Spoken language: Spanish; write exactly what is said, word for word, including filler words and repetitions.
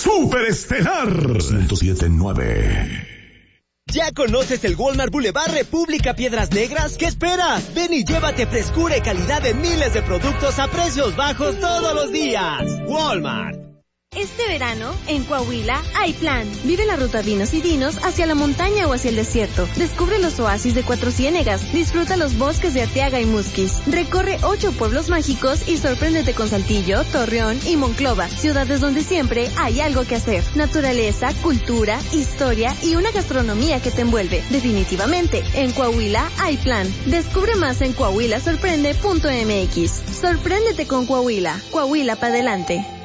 Superestelar ciento siete punto nueve. ¿Ya conoces el Walmart Boulevard República Piedras Negras? ¿Qué esperas? Ven y llévate frescura y calidad de miles de productos a precios bajos todos los días. Walmart. Este verano, en Coahuila, hay plan. Vive la ruta Vinos y Dinos hacia la montaña o hacia el desierto. Descubre los oasis de Cuatro Ciénegas. Disfruta los bosques de Arteaga y Musquis. Recorre ocho pueblos mágicos y sorpréndete con Saltillo, Torreón y Monclova. Ciudades donde siempre hay algo que hacer. Naturaleza, cultura, historia y una gastronomía que te envuelve. Definitivamente, en Coahuila hay plan. Descubre más en coahuila sorprende punto m x. Sorpréndete con Coahuila. Coahuila para adelante.